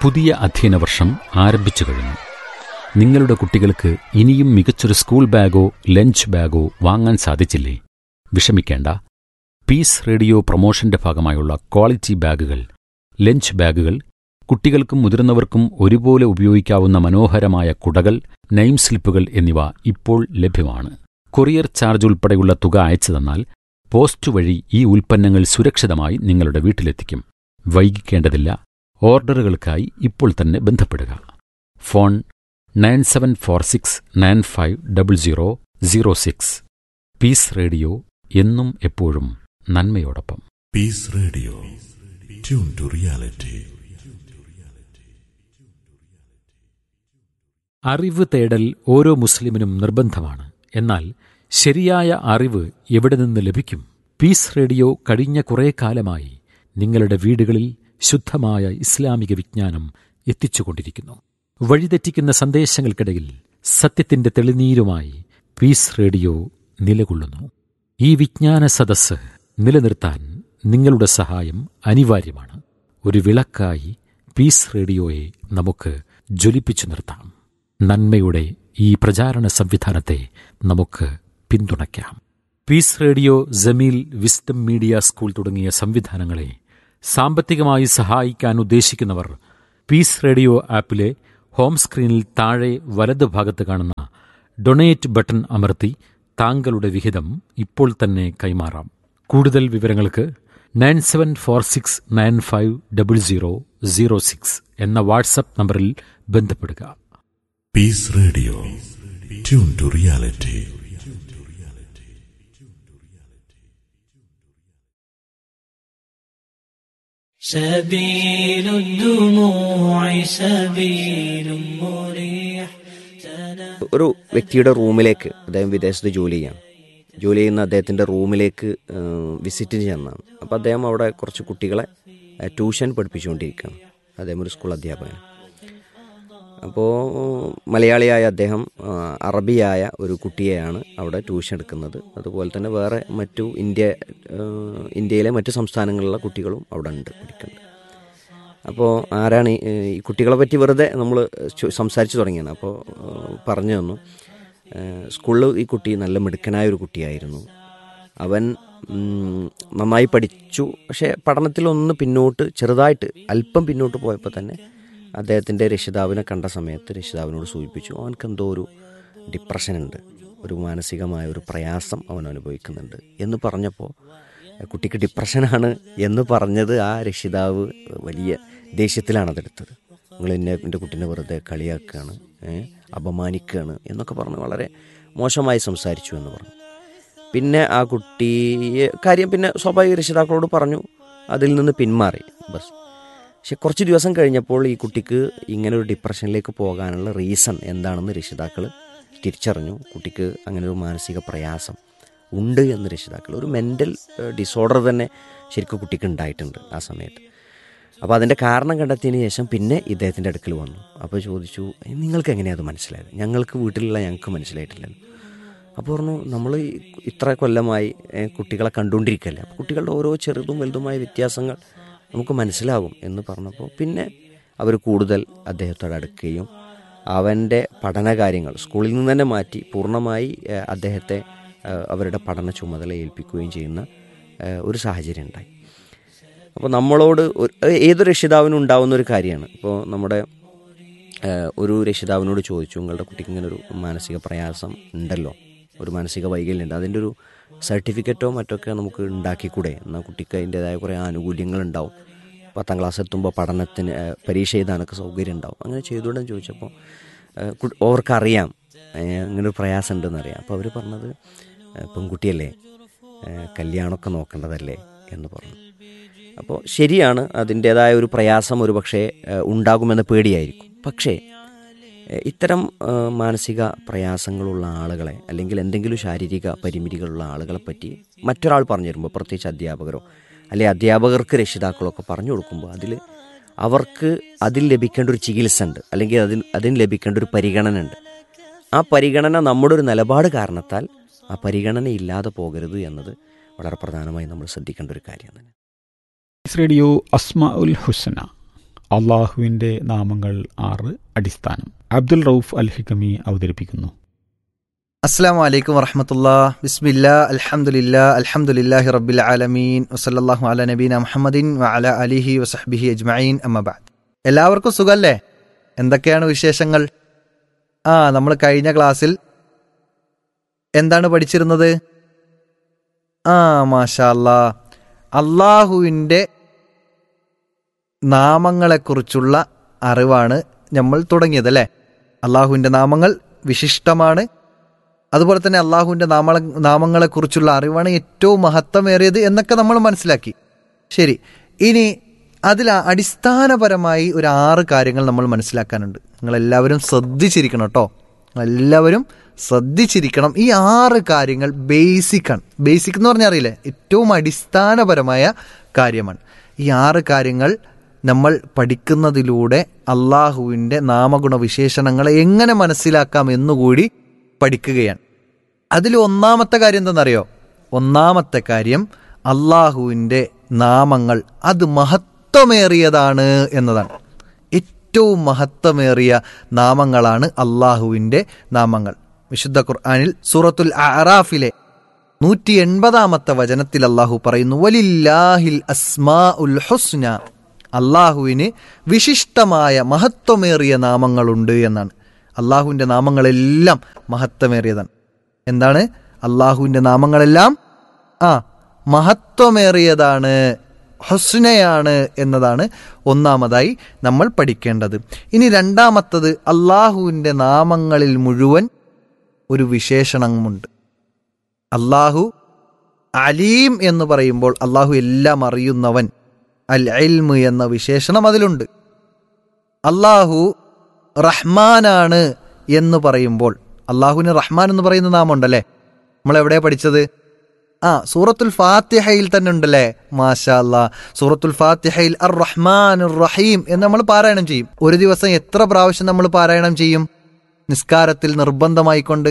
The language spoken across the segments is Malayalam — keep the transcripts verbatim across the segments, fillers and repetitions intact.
പുതിയ അധ്യയന വർഷം ആരംഭിച്ചു കഴിഞ്ഞു. നിങ്ങളുടെ കുട്ടികൾക്ക് ഇനിയും മികച്ചൊരു സ്കൂൾ ബാഗോ ലഞ്ച് ബാഗോ വാങ്ങാൻ സാധിച്ചില്ലേ? വിഷമിക്കേണ്ട. പീസ് റേഡിയോ പ്രൊമോഷന്റെ ഭാഗമായുള്ള ക്വാളിറ്റി ബാഗുകൾ, ലഞ്ച് ബാഗുകൾ, കുട്ടികൾക്കും മുതിർന്നവർക്കും ഒരുപോലെ ഉപയോഗിക്കാവുന്ന മനോഹരമായ കുടകൾ, നെയിം സ്ലിപ്പുകൾ എന്നിവ ഇപ്പോൾ ലഭ്യമാണ്. കൊറിയർ ചാർജ് ഉൾപ്പെടെയുള്ള തുക അയച്ചു തന്നാൽ പോസ്റ്റ് വഴി ഈ ഉൽപ്പന്നങ്ങൾ സുരക്ഷിതമായി നിങ്ങളുടെ വീട്ടിലെത്തിക്കും. വൈകിക്കേണ്ടതില്ല. ഓർഡറുകൾക്കായി ഇപ്പോൾ തന്നെ ബന്ധപ്പെടുക. Phone nine seven four six nine five double zero zero six. Piece radio, എന്നും എപ്പോഴും നന്മയോടൊപ്പം. Piece radio, tune to reality. അറിവ് തേടൽ ഓരോ മുസ്ലിമിനും നിർബന്ധമാണ്. എന്നാൽ ശരിയായ അറിവ് എവിടെ നിന്ന് ലഭിക്കും? പീസ് റേഡിയോ കഴിഞ്ഞ കുറേ കാലമായി നിങ്ങളുടെ വീടുകളിൽ ശുദ്ധമായ ഇസ്ലാമിക വിജ്ഞാനം എത്തിച്ചുകൊണ്ടിരിക്കുന്നു. വഴിതെറ്റിക്കുന്ന സന്ദേശങ്ങൾക്കിടയിൽ സത്യത്തിന്റെ തെളിനീരുമായി പീസ് റേഡിയോ നിലകൊള്ളുന്നു. ഈ വിജ്ഞാന സദസ്സ് നിലനിർത്താൻ നിങ്ങളുടെ സഹായം അനിവാര്യമാണ്. ഒരു വിളക്കായി പീസ് റേഡിയോയെ നമുക്ക് ജ്വലിപ്പിച്ചു നിർത്താം. നന്മയുടെ ഈ പ്രചാരണ സംവിധാനത്തെ നമുക്ക് പിന്തുണയ്ക്കാം. Piece radio, Jameel, wisdom media school തുടങ്ങിയ സംവിധാനങ്ങളെ സാമ്പത്തികമായി സഹായിക്കാൻ ഉദ്ദേശിക്കുന്നവർ പീസ് റേഡിയോ ആപ്പിലെ ഹോം സ്ക്രീനിൽ താഴെ വലത് ഭാഗത്ത് കാണുന്ന ഡൊണേറ്റ് ബട്ടൺ അമർത്തി താങ്കളുടെ വിഹിതം ഇപ്പോൾ തന്നെ കൈമാറാം. കൂടുതൽ വിവരങ്ങൾക്ക് nine seven four six nine five double zero zero six എന്ന വാട്സപ്പ് നമ്പറിൽ ബന്ധപ്പെടുക. Piece radio, tune to reality. سبيل الدموع سبيل مريح. ഒരു വ്യക്തിയുടെ റൂമിലേക്ക്, അദ്ദേഹം വിദേശത്ത് ജോലി ചെയ്യാം, ജോലി ചെയ്യുന്ന അദ്ദേഹത്തിൻ്റെ റൂമിലേക്ക് വിസിറ്റ് ചെന്നാണ്. അപ്പോൾ അദ്ദേഹം അവിടെ കുറച്ച് കുട്ടികളെ ട്യൂഷൻ പഠിപ്പിച്ചുകൊണ്ടിരിക്കുകയാണ്. അദ്ദേഹം ഒരു സ്കൂൾ അധ്യാപകൻ. അപ്പോൾ മലയാളിയായ അദ്ദേഹം അറബിയായ ഒരു കുട്ടിയെയാണ് അവിടെ ട്യൂഷൻ എടുക്കുന്നത്. അതുപോലെ തന്നെ വേറെ മറ്റു ഇന്ത്യ ഇന്ത്യയിലെ മറ്റു സംസ്ഥാനങ്ങളിലുള്ള കുട്ടികളും അവിടെ ഉണ്ട്, പഠിക്കുന്നുണ്ട്. അപ്പോൾ ആരാണ് ഈ കുട്ടികളെ പറ്റി വെറുതെ നമ്മൾ സംസാരിച്ച് തുടങ്ങിയാണ്. അപ്പോൾ പറഞ്ഞു തന്നു, സ്കൂളിൽ ഈ കുട്ടി നല്ല മിടുക്കനായ ഒരു കുട്ടിയായിരുന്നു. അവൻ നന്നായി പഠിച്ചു. പക്ഷേ പഠനത്തിലൊന്ന് പിന്നോട്ട്, ചെറുതായിട്ട് അല്പം പിന്നോട്ട് പോയപ്പോൾ തന്നെ അദ്ദേഹത്തിൻ്റെ രക്ഷിതാവിനെ കണ്ട സമയത്ത് രക്ഷിതാവിനോട് സൂചിപ്പിച്ചു, അവനക്ക് എന്തോ ഒരു ഡിപ്രഷൻ ഉണ്ട്, ഒരു മാനസികമായ ഒരു പ്രയാസം അവൻ അനുഭവിക്കുന്നുണ്ട് എന്ന് പറഞ്ഞപ്പോൾ, കുട്ടിക്ക് ഡിപ്രഷനാണ് എന്ന് പറഞ്ഞത് ആ രക്ഷിതാവ് വലിയ ദേഷ്യത്തിലാണ് അതെടുത്തത്. നിങ്ങൾ എന്നെ എൻ്റെ കുട്ടീനെ വെറുതെ കളിയാക്കുകയാണ്, അപമാനിക്കുകയാണ് എന്നൊക്കെ പറഞ്ഞ് വളരെ മോശമായി സംസാരിച്ചു എന്ന് പറഞ്ഞു. പിന്നെ ആ കുട്ടിയെ കാര്യം പിന്നെ സ്വാഭാവിക രക്ഷിതാക്കളോട് പറഞ്ഞു, അതിൽ നിന്ന് പിന്മാറി ബസ്. പക്ഷെ കുറച്ച് ദിവസം കഴിഞ്ഞപ്പോൾ ഈ കുട്ടിക്ക് ഇങ്ങനെ ഒരു ഡിപ്രഷനിലേക്ക് പോകാനുള്ള റീസൺ എന്താണെന്ന് രക്ഷിതാക്കൾ തിരിച്ചറിഞ്ഞു. കുട്ടിക്ക് അങ്ങനെ ഒരു മാനസിക പ്രയാസം ഉണ്ട് എന്ന് രക്ഷിതാക്കൾ, ഒരു മെൻ്റൽ ഡിസോർഡർ തന്നെ ശരിക്കും കുട്ടിക്ക് ഉണ്ടായിട്ടുണ്ട് ആ സമയത്ത്. അപ്പോൾ അതിൻ്റെ കാരണം കണ്ടെത്തിയതിന് ശേഷം പിന്നെ ഇദ്ദേഹത്തിൻ്റെ അടുക്കൽ വന്നു. അപ്പോൾ ചോദിച്ചു, നിങ്ങൾക്ക് എങ്ങനെയാണ് അത് മനസ്സിലായത്? ഞങ്ങൾക്ക് വീട്ടിലുള്ള ഞങ്ങൾക്ക് മനസ്സിലായിട്ടില്ലല്ലോ. അപ്പോൾ പറഞ്ഞു, നമ്മൾ ഇത്ര കൊല്ലമായി കുട്ടികളെ കണ്ടുകൊണ്ടിരിക്കുകയല്ലേ, അപ്പോൾ കുട്ടികളുടെ ഓരോ ചെറുതും വലുതുമായ വ്യത്യാസങ്ങൾ നമുക്ക് മനസ്സിലാകും എന്ന് പറഞ്ഞപ്പോൾ പിന്നെ അവർ കൂടുതൽ അദ്ദേഹത്തോട് അടുക്കുകയും അവൻ്റെ പഠനകാര്യങ്ങൾ സ്കൂളിൽ നിന്ന് തന്നെ മാറ്റി പൂർണ്ണമായി അദ്ദേഹത്തെ അവരുടെ പഠന ചുമതല ഏൽപ്പിക്കുകയും ചെയ്യുന്ന ഒരു സാഹചര്യം ഉണ്ടായി. അപ്പോൾ നമ്മളോട് ഏതൊരു രക്ഷിതാവിനും ഉണ്ടാവുന്ന ഒരു കാര്യമാണ്. ഇപ്പോൾ നമ്മുടെ ഒരു രക്ഷിതാവിനോട് ചോദിച്ചു, നിങ്ങളുടെ കുട്ടിക്ക് ഇങ്ങനെ ഒരു മാനസിക പ്രയാസം ഉണ്ടല്ലോ, ഒരു മാനസിക വൈകല്യമുണ്ട്, അതിൻ്റെ ഒരു സർട്ടിഫിക്കറ്റോ മറ്റൊക്കെ നമുക്ക് ഉണ്ടാക്കിക്കൂടെ, എന്നാൽ കുട്ടിക്ക് അതിൻ്റേതായ കുറേ ആനുകൂല്യങ്ങളുണ്ടാവും, പത്താം ക്ലാസ് എത്തുമ്പോൾ പഠനത്തിന് പരീക്ഷ എഴുതാനൊക്കെ സൗകര്യം ഉണ്ടാവും, അങ്ങനെ ചെയ്തുകൊണ്ടെന്ന് ചോദിച്ചപ്പോൾ അവർക്കറിയാം ഇങ്ങനൊരു പ്രയാസം ഉണ്ടെന്നറിയാം. അപ്പോൾ അവർ പറഞ്ഞത്, പെൺകുട്ടിയല്ലേ, കല്യാണമൊക്കെ നോക്കേണ്ടതല്ലേ എന്ന് പറഞ്ഞു. അപ്പോൾ ശരിയാണ്, അതിൻ്റേതായ ഒരു പ്രയാസം ഒരു പക്ഷേ ഉണ്ടാകുമെന്ന പേടിയായിരിക്കും. പക്ഷേ ഇത്തരം മാനസിക പ്രയാസങ്ങളുള്ള ആളുകളെ അല്ലെങ്കിൽ എന്തെങ്കിലും ശാരീരിക പരിമിതികളുള്ള ആളുകളെ പറ്റി മറ്റൊരാൾ പറഞ്ഞു തരുമ്പോൾ, പ്രത്യേകിച്ച് അധ്യാപകരോ അല്ലെങ്കിൽ അധ്യാപകർക്ക് രക്ഷിതാക്കളൊക്കെ പറഞ്ഞു കൊടുക്കുമ്പോൾ അതിൽ അവർക്ക് അതിൽ ലഭിക്കേണ്ട ഒരു ചികിത്സ ഉണ്ട്, അല്ലെങ്കിൽ അതിന് അതിന് ലഭിക്കേണ്ട ഒരു പരിഗണന ഉണ്ട്. ആ പരിഗണന നമ്മുടെ ഒരു നിലപാട് കാരണത്താൽ ആ പരിഗണന ഇല്ലാതെ പോകരുത് എന്നത് വളരെ പ്രധാനമായി നമ്മൾ ശ്രദ്ധിക്കേണ്ട ഒരു കാര്യം തന്നെ. റേഡിയോ അസ്മാഉൽ ഹുസ്ന, അള്ളാഹുവിൻ്റെ നാമങ്ങൾ ആറ് അടിസ്ഥാനം. അബ്ദുൽ റൌഫ് അൽ ഹിക്കമി അവതരിപ്പിക്കുന്നു. അസ്സലാമു അലൈക്കും വറഹ്മത്തുള്ളാ. ബിസ്മില്ലാ അൽഹംദുലില്ലാ അൽഹംദുലില്ലാഹി റബ്ബിൽ ആലമീൻ വസല്ലല്ലാഹു അലാ നബീന മുഹമ്മദിൻ വഅലാ ആലിഹി വസഹ്ബിഹി അജ്മഈൻ. അമ്മാ ബഅദ്. എല്ലാവർക്കും സുഖല്ലേ? എന്തൊക്കെയാണ് വിശേഷങ്ങൾ? ആ നമ്മൾ കഴിഞ്ഞ ക്ലാസ്സിൽ എന്താണ് പഠിച്ചിരുന്നത്? ആ മാഷാ അല്ലാ, അള്ളാഹുവിൻ്റെ നാമങ്ങളെക്കുറിച്ചുള്ള അറിവാണ് നമ്മൾ തുടങ്ങിയത് അല്ലേ? അള്ളാഹുവിൻ്റെ നാമങ്ങൾ വിശിഷ്ടമാണ്. അതുപോലെ തന്നെ അള്ളാഹുവിൻ്റെ നാമ നാമങ്ങളെക്കുറിച്ചുള്ള അറിവാണ് ഏറ്റവും മഹത്വമേറിയത് എന്നൊക്കെ നമ്മൾ മനസ്സിലാക്കി. ശരി, ഇനി അതിൽ അടിസ്ഥാനപരമായി ഒരു ആറ് കാര്യങ്ങൾ നമ്മൾ മനസ്സിലാക്കാനുണ്ട്. നിങ്ങളെല്ലാവരും ശ്രദ്ധിച്ചിരിക്കണം കേട്ടോ, നിങ്ങളെല്ലാവരും ശ്രദ്ധിച്ചിരിക്കണം. ഈ ആറ് കാര്യങ്ങൾ ബേസിക്കാണ്. ബേസിക് എന്ന് പറഞ്ഞാൽ അറിയില്ലേ, ഏറ്റവും അടിസ്ഥാനപരമായ കാര്യമാണ്. ഈ ആറ് കാര്യങ്ങൾ നമ്മൾ പഠിക്കുന്നതിലൂടെ അള്ളാഹുവിൻ്റെ നാമഗുണ വിശേഷണങ്ങളെ എങ്ങനെ മനസ്സിലാക്കാം എന്നുകൂടി പഠിക്കുകയാണ്. അതിൽ ഒന്നാമത്തെ കാര്യം എന്തെന്നറിയോ? ഒന്നാമത്തെ കാര്യം അള്ളാഹുവിൻ്റെ നാമങ്ങൾ അത് മഹത്വമേറിയതാണ് എന്നതാണ്. ഏറ്റവും മഹത്വമേറിയ നാമങ്ങളാണ് അള്ളാഹുവിൻ്റെ നാമങ്ങൾ. വിശുദ്ധ ഖുർആനിൽ സൂറത്തുൽ അഅറാഫിലെ നൂറ്റി എൺപതാമത്തെ വചനത്തിൽ അള്ളാഹു പറയുന്നു, വലില്ലാഹിൽ അസ്മാഉൽ ഹുസ്ന, അള്ളാഹുവിന് വിശിഷ്ടമായ മഹത്വമേറിയ നാമങ്ങളുണ്ട് എന്നാണ്. അള്ളാഹുവിൻ്റെ നാമങ്ങളെല്ലാം മഹത്വമേറിയതാണ്. എന്താണ്? അള്ളാഹുവിൻ്റെ നാമങ്ങളെല്ലാം ആ മഹത്വമേറിയതാണ്, ഹുസ്നയാണ് എന്നതാണ് ഒന്നാമതായി നമ്മൾ പഠിക്കേണ്ടത്. ഇനി രണ്ടാമത്തത്, അള്ളാഹുവിൻ്റെ നാമങ്ങളിൽ മുഴുവൻ ഒരു വിശേഷണമുണ്ട്. അള്ളാഹു അലീം എന്ന് പറയുമ്പോൾ അള്ളാഹു എല്ലാം അറിയുന്നവൻ, അൽ ഇൽമ് എന്ന വിശേഷണം അതിലുണ്ട്. അള്ളാഹു റഹ്മാനാണ് എന്ന് പറയുമ്പോൾ അള്ളാഹുവിന് റഹ്മാൻ എന്ന് പറയുന്ന നാമമുണ്ടല്ലേ? നമ്മളെവിടെയാ പഠിച്ചത്? ആ സൂറത്തുൽ ഫാത്തിഹയിൽ തന്നെ ഉണ്ടല്ലേ? മാഷാ അല്ലാ, സൂറത്തുൽ ഫാത്തിഹയിൽ അർ റഹ്മാൻ റഹീം എന്ന് നമ്മൾ പാരായണം ചെയ്യും. ഒരു ദിവസം എത്ര പ്രാവശ്യം നമ്മൾ പാരായണം ചെയ്യും നിസ്കാരത്തിൽ നിർബന്ധമായിക്കൊണ്ട്?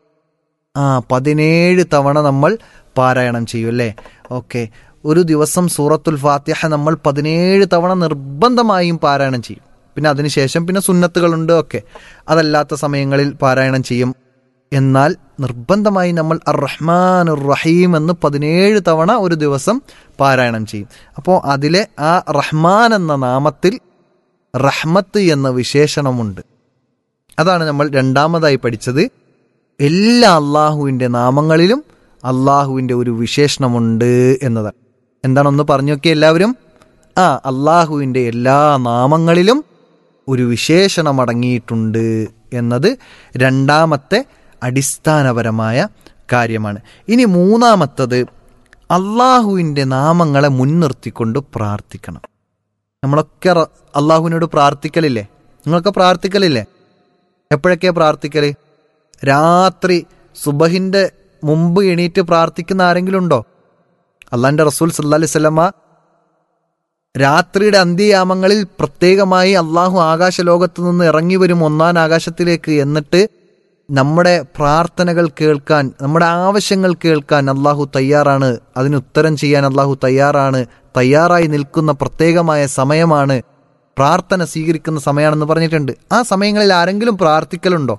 ആ പതിനേഴ് തവണ നമ്മൾ പാരായണം ചെയ്യും അല്ലേ? ഓക്കെ, ഒരു ദിവസം സൂറത്തുൽ ഫാത്തിഹ നമ്മൾ പതിനേഴ് തവണ നിർബന്ധമായും പാരായണം ചെയ്യും. പിന്നെ അതിനുശേഷം പിന്നെ സുന്നത്തുകളുണ്ട്, ഒക്കെ അതല്ലാത്ത സമയങ്ങളിൽ പാരായണം ചെയ്യും. എന്നാൽ നിർബന്ധമായി നമ്മൾ അർ റഹ്മാൻ റഹീം എന്ന് പതിനേഴ് തവണ ഒരു ദിവസം പാരായണം ചെയ്യും. അപ്പോൾ അതിലെ ആ റഹ്മാൻ എന്ന നാമത്തിൽ റഹ്മത്ത് എന്ന വിശേഷണമുണ്ട്. അതാണ് നമ്മൾ രണ്ടാമതായി പഠിച്ചത്. എല്ലാ അള്ളാഹുവിൻ്റെ നാമങ്ങളിലും അള്ളാഹുവിൻ്റെ ഒരു വിശേഷണമുണ്ട് എന്നതാണ്. എന്താണൊന്ന് പറഞ്ഞു നോക്കിയ എല്ലാവരും? ആ അള്ളാഹുവിൻ്റെ എല്ലാ നാമങ്ങളിലും ഒരു വിശേഷണം അടങ്ങിയിട്ടുണ്ട് എന്നത് രണ്ടാമത്തെ അടിസ്ഥാനപരമായ കാര്യമാണ്. ഇനി മൂന്നാമത്തത്, അള്ളാഹുവിൻ്റെ നാമങ്ങളെ മുൻനിർത്തിക്കൊണ്ട് പ്രാർത്ഥിക്കണം. നമ്മളൊക്കെ അള്ളാഹുവിനോട് പ്രാർത്ഥിക്കലില്ലേ? നിങ്ങളൊക്കെ പ്രാർത്ഥിക്കലില്ലേ? എപ്പോഴൊക്കെയാ പ്രാർത്ഥിക്കൽ? രാത്രി സുബഹിൻ്റെ മുമ്പ് എണീറ്റ് പ്രാർത്ഥിക്കുന്ന ആരെങ്കിലും ഉണ്ടോ? അള്ളാഹിൻ്റെ റസൂൽ സല്ലല്ലാഹു അലൈഹി വസല്ലമ രാത്രിയുടെ അന്ത്യയാമങ്ങളിൽ പ്രത്യേകമായി അള്ളാഹു ആകാശലോകത്ത് നിന്ന് ഇറങ്ങി വരും ഒന്നാം ആകാശത്തിലേക്ക്. എന്നിട്ട് നമ്മുടെ പ്രാർത്ഥനകൾ കേൾക്കാൻ, നമ്മുടെ ആവശ്യങ്ങൾ കേൾക്കാൻ അള്ളാഹു തയ്യാറാണ്, അതിന് ഉത്തരം ചെയ്യാൻ അള്ളാഹു തയ്യാറാണ്, തയ്യാറായി നിൽക്കുന്ന പ്രത്യേകമായ സമയമാണ്, പ്രാർത്ഥന സ്വീകരിക്കുന്ന സമയമാണെന്ന് പറഞ്ഞിട്ടുണ്ട്. ആ സമയങ്ങളിൽ ആരെങ്കിലും പ്രാർത്ഥിക്കലുണ്ടോ?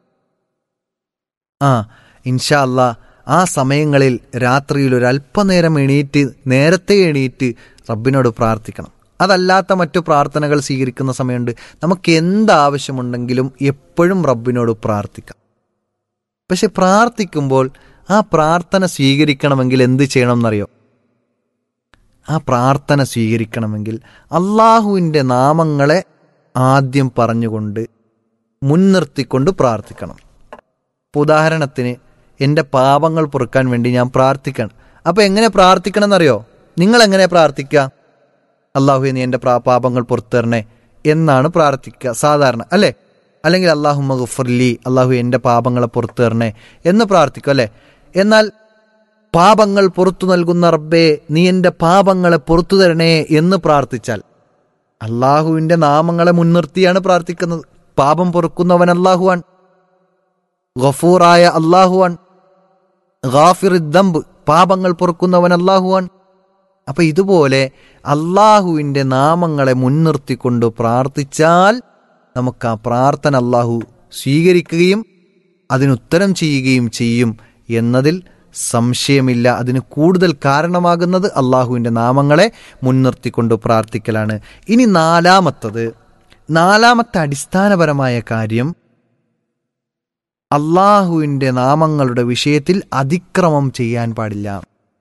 ആ ഇൻഷാ അല്ലാ, ആ സമയങ്ങളിൽ രാത്രിയിൽ ഒരു അല്പനേരം എണീറ്റ്, നേരത്തെ എണീറ്റ് റബ്ബിനോട് പ്രാർത്ഥിക്കണം. അതല്ലാത്ത മറ്റു പ്രാർത്ഥനകൾ സ്വീകരിക്കുന്ന സമയമുണ്ട്. നമുക്ക് എന്താവശ്യമുണ്ടെങ്കിലും എപ്പോഴും റബ്ബിനോട് പ്രാർത്ഥിക്കാം. പക്ഷെ പ്രാർത്ഥിക്കുമ്പോൾ ആ പ്രാർത്ഥന സ്വീകരിക്കണമെങ്കിൽ എന്ത് ചെയ്യണം എന്നറിയോ? ആ പ്രാർത്ഥന സ്വീകരിക്കണമെങ്കിൽ അള്ളാഹുവിൻ്റെ നാമങ്ങളെ ആദ്യം പറഞ്ഞുകൊണ്ട് മുൻനിർത്തിക്കൊണ്ട് പ്രാർത്ഥിക്കണം. ഉദാഹരണത്തിന്, എൻ്റെ പാപങ്ങൾ പൊറുക്കാൻ വേണ്ടി ഞാൻ പ്രാർത്ഥിക്കണം. അപ്പോൾ എങ്ങനെ പ്രാർത്ഥിക്കണം എന്നറിയോ? നിങ്ങളെങ്ങനെ പ്രാർത്ഥിക്കുക? അള്ളാഹു നീ എൻ്റെ പാപങ്ങൾ പുറത്തു തരണേ എന്നാണ് പ്രാർത്ഥിക്കുക സാധാരണ, അല്ലേ? അല്ലെങ്കിൽ അല്ലാഹുമ്മ ഗുഫ്ർലി, അള്ളാഹു എൻ്റെ പാപങ്ങളെ പുറത്തു തരണേ എന്ന് പ്രാർത്ഥിക്കും, അല്ലേ? എന്നാൽ പാപങ്ങൾ പുറത്തു നൽകുന്ന റബ്ബേ നീ എൻ്റെ പാപങ്ങളെ പുറത്തു തരണേ എന്ന് പ്രാർത്ഥിച്ചാൽ അള്ളാഹുവിൻ്റെ നാമങ്ങളെ മുൻനിർത്തിയാണ് പ്രാർത്ഥിക്കുന്നത്. പാപം പൊറുക്കുന്നവൻ അള്ളാഹുവാൻ, ഗഫൂറായ അള്ളാഹുവാൻ, ഗാഫിർ ദംബ് പാപങ്ങൾ പൊറുക്കുന്നവൻ അള്ളാഹുവാൻ. അപ്പം ഇതുപോലെ അള്ളാഹുവിൻ്റെ നാമങ്ങളെ മുൻനിർത്തിക്കൊണ്ട് പ്രാർത്ഥിച്ചാൽ നമുക്ക് ആ പ്രാർത്ഥന അള്ളാഹു സ്വീകരിക്കുകയും അതിനുത്തരം ചെയ്യുകയും ചെയ്യും എന്നതിൽ സംശയമില്ല. അതിന് കൂടുതൽ കാരണമാകുന്നത് അള്ളാഹുവിൻ്റെ നാമങ്ങളെ മുൻനിർത്തിക്കൊണ്ട് പ്രാർത്ഥിക്കലാണ്. ഇനി നാലാമത്തത്, നാലാമത്തെ അടിസ്ഥാനപരമായ കാര്യം, അള്ളാഹുവിൻ്റെ നാമങ്ങളുടെ വിഷയത്തിൽ അതിക്രമം ചെയ്യാൻ പാടില്ല.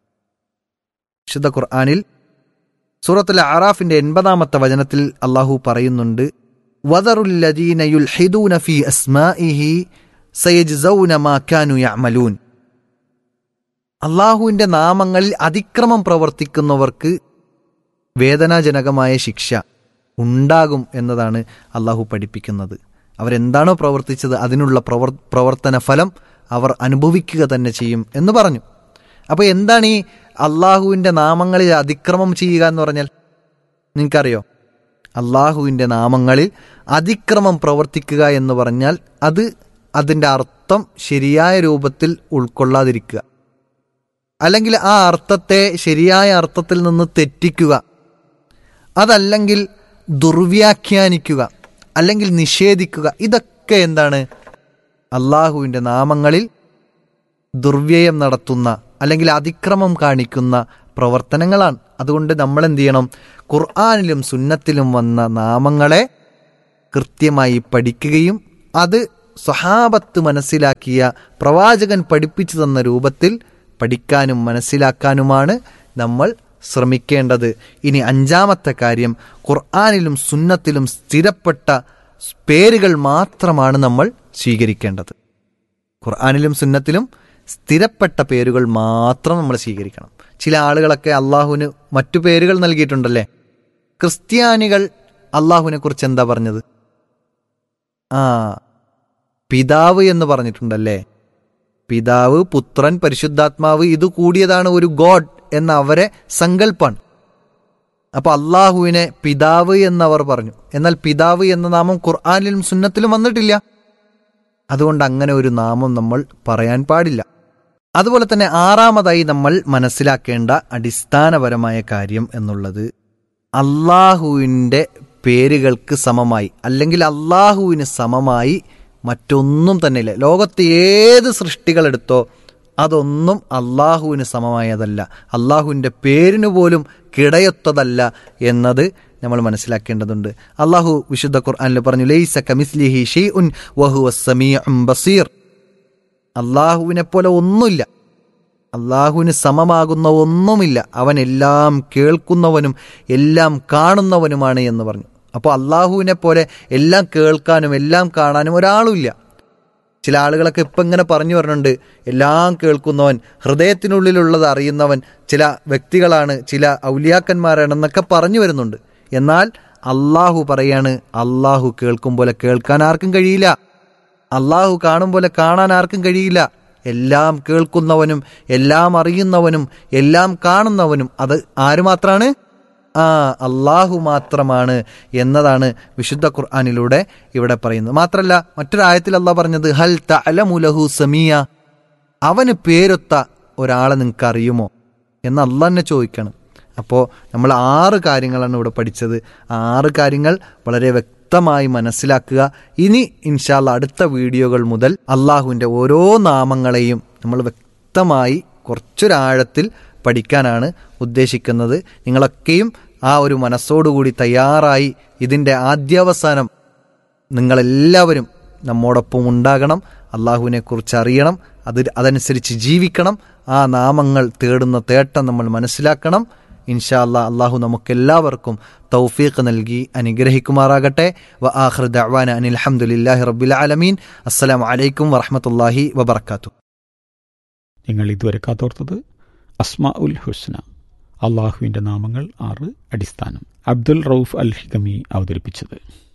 വിശുദ്ധ ഖുർആനിൽ സൂറത്തുൽ അറാഫിന്റെ എൺപതാമത്തെ വചനത്തിൽ അള്ളാഹു പറയുന്നുണ്ട്, വദറുല്ലദീന യുൽഹിദൂന ഫീ അസ്മാഇഹി സയജ്സൗന മാ കാനൂ യഅമലൂൻ. അള്ളാഹുവിൻ്റെ നാമങ്ങളിൽ അതിക്രമം പ്രവർത്തിക്കുന്നവർക്ക് വേദനാജനകമായ ശിക്ഷ ഉണ്ടാകും എന്നതാണ് അള്ളാഹു പഠിപ്പിക്കുന്നത്. അവരെന്താണോ പ്രവർത്തിച്ചത് അതിനുള്ള പ്രവർ പ്രവർത്തന ഫലം അവർ അനുഭവിക്കുക തന്നെ ചെയ്യും എന്ന് പറഞ്ഞു. അപ്പോൾ എന്താണ് ഈ അള്ളാഹുവിൻ്റെ നാമങ്ങളിൽ അതിക്രമം ചെയ്യുക എന്ന് പറഞ്ഞാൽ? നിങ്ങൾക്കറിയോ? അള്ളാഹുവിൻ്റെ നാമങ്ങളിൽ അതിക്രമം പ്രവർത്തിക്കുക എന്ന് പറഞ്ഞാൽ അത് അതിൻ്റെ അർത്ഥം ശരിയായ രൂപത്തിൽ ഉൾക്കൊള്ളാതിരിക്കുക, അല്ലെങ്കിൽ ആ അർത്ഥത്തെ ശരിയായ അർത്ഥത്തിൽ നിന്ന് തെറ്റിക്കുക, അതല്ലെങ്കിൽ ദുർവ്യാഖ്യാനിക്കുക, അല്ലെങ്കിൽ നിഷേധിക്കുക. ഇതൊക്കെ എന്താണ്? അള്ളാഹുവിൻ്റെ നാമങ്ങളിൽ ദുർവ്യയം നടത്തുന്ന അല്ലെങ്കിൽ അതിക്രമം കാണിക്കുന്ന പ്രവർത്തനങ്ങളാണ്. അതുകൊണ്ട് നമ്മൾ എന്ത് ചെയ്യണം? ഖുർആനിലും സുന്നത്തിലും വന്ന നാമങ്ങളെ കൃത്യമായി പഠിക്കുകയും അത് സ്വഹാബത്ത് മനസ്സിലാക്കിയ പ്രവാചകൻ പഠിപ്പിച്ചു തന്ന രൂപത്തിൽ പഠിക്കാനും മനസ്സിലാക്കാനുമാണ് നമ്മൾ ശ്രമിക്കേണ്ടത്. ഇനി അഞ്ചാമത്തെ കാര്യം, ഖുർആനിലും സുന്നത്തിലും സ്ഥിരപ്പെട്ട പേരുകൾ മാത്രമാണ് നമ്മൾ സ്വീകരിക്കേണ്ടത്. ഖുർആനിലും സുന്നത്തിലും സ്ഥിരപ്പെട്ട പേരുകൾ മാത്രം നമ്മൾ സ്വീകരിക്കണം. ചില ആളുകളൊക്കെ അള്ളാഹുവിന് മറ്റു പേരുകൾ നൽകിയിട്ടുണ്ടല്ലേ. ക്രിസ്ത്യാനികൾ അള്ളാഹുവിനെ കുറിച്ച് എന്താ പറഞ്ഞത്? ആ പിതാവ് എന്ന് പറഞ്ഞിട്ടുണ്ടല്ലേ. പിതാവ്, പുത്രൻ, പരിശുദ്ധാത്മാവ് ഇത് കൂടിയതാണ് ഒരു ഗോഡ് എന്ന അവരെ സങ്കല്പാണ്. അപ്പൊ അള്ളാഹുവിനെ പിതാവ് എന്നവർ പറഞ്ഞു. എന്നാൽ പിതാവ് എന്ന നാമം ഖുർആനിലും സുന്നത്തിലും വന്നിട്ടില്ല. അതുകൊണ്ട് അങ്ങനെ ഒരു നാമം നമ്മൾ പറയാൻ പാടില്ല. അതുപോലെ തന്നെ ആറാമതായി നമ്മൾ മനസ്സിലാക്കേണ്ട അടിസ്ഥാനപരമായ കാര്യം എന്നുള്ളത്, അള്ളാഹുവിൻ്റെ പേരുകൾക്ക് സമമായി അല്ലെങ്കിൽ അള്ളാഹുവിന് സമമായി മറ്റൊന്നും തന്നെ ഇല്ല. ലോകത്ത് ഏത് സൃഷ്ടികളെടുത്തോ അതൊന്നും അള്ളാഹുവിന് സമമായതല്ല, അള്ളാഹുവിൻ്റെ പേരിന് പോലും കിടയൊത്തതല്ല എന്നത് നമ്മൾ മനസ്സിലാക്കേണ്ടതുണ്ട്. അള്ളാഹു വിശുദ്ധ ഖുർആനിൽ പറഞ്ഞു, ലൈസ കമിസ്ലിഹി ഷൈഉൻ വഹുവസ് സമീഉൻ ബസീർ. അള്ളാഹുവിനെ പോലെ ഒന്നുമില്ല, അള്ളാഹുവിന് സമമാകുന്ന ഒന്നുമില്ല. അവൻ എല്ലാം കേൾക്കുന്നവനും എല്ലാം കാണുന്നവനുമാണ് എന്ന് പറഞ്ഞു. അപ്പോൾ അള്ളാഹുവിനെ പോലെ എല്ലാം കേൾക്കാനും എല്ലാം കാണാനും ഒരാളുമില്ല. ചില ആളുകളൊക്കെ ഇപ്പം ഇങ്ങനെ പറഞ്ഞു വരുന്നുണ്ട്, എല്ലാം കേൾക്കുന്നവൻ, ഹൃദയത്തിനുള്ളിലുള്ളത് അറിയുന്നവൻ ചില വ്യക്തികളാണ്, ചില ഔലിയാക്കന്മാരാണെന്നൊക്കെ പറഞ്ഞു വരുന്നുണ്ട്. എന്നാൽ അള്ളാഹു പറയാണ്, അള്ളാഹു കേൾക്കും പോലെ കേൾക്കാൻ ആർക്കും കഴിയില്ല, അള്ളാഹു കാണും പോലെ കാണാൻ ആർക്കും കഴിയില്ല. എല്ലാം കേൾക്കുന്നവനും എല്ലാം അറിയുന്നവനും എല്ലാം കാണുന്നവനും അത് ആര് മാത്രമാണ്? ആ അള്ളാഹു മാത്രമാണ് എന്നതാണ് വിശുദ്ധ ഖുർആനിലൂടെ ഇവിടെ പറയുന്നത്. മാത്രമല്ല മറ്റൊരായത്തിൽ അള്ളാഹ് പറഞ്ഞത്, ഹൽ തഅലമു ലഹു സമീയ, അവന് പേരൊത്ത ഒരാളെ നിങ്ങൾക്ക് അറിയുമോ എന്ന് അള്ളാഹ് തന്നെ ചോദിക്കണം. അപ്പോൾ നമ്മൾ ആറ് കാര്യങ്ങളാണ് ഇവിടെ പഠിച്ചത്. ആറ് കാര്യങ്ങൾ വളരെ വ്യക്തമായി മനസ്സിലാക്കുക. ഇനി ഇൻഷാ അല്ലാഹ് അടുത്ത വീഡിയോകൾ മുതൽ അള്ളാഹുവിൻ്റെ ഓരോ നാമങ്ങളെയും നമ്മൾ വ്യക്തമായി കുറച്ചൊരാഴത്തിൽ പഠിക്കാനാണ് ഉദ്ദേശിക്കുന്നത്. നിങ്ങളൊക്കെയും ആ ഒരു മനസ്സോടുകൂടി തയ്യാറായി ഇതിൻ്റെ ആദ്യാവസാനം നിങ്ങളെല്ലാവരും നമ്മോടൊപ്പം ഉണ്ടാകണം. അള്ളാഹുവിനെ കുറിച്ച് അറിയണം, അത് അതനുസരിച്ച് ജീവിക്കണം. ആ നാമങ്ങൾ തേടുന്ന തേട്ടം നമ്മൾ മനസ്സിലാക്കണം. ഇൻഷാ അല്ലാഹ് അള്ളാഹു നമുക്കെല്ലാവർക്കും തൗഫീഖ് നൽകി അനുഗ്രഹിക്കുമാറാകട്ടെ. വ ആഖിറു ദഅ്വാന അനിൽ ഹംദുലില്ലാഹി റബ്ബിൽ ആലമീൻ. അസ്സലാമു അലൈക്കും വറഹ്മത്തുള്ളാഹി വബറകാതുഹു. നിങ്ങൾ ഇതുവരെ കാതോർത്തത് അസ്മാ ഉൽ ഹുസ്ന, അള്ളാഹുവിൻ്റെ നാമങ്ങൾ ആറ് അടിസ്ഥാനം, അബ്ദുൽ റൌഫ് അൽ ഹികമി അവതരിപ്പിച്ചത്.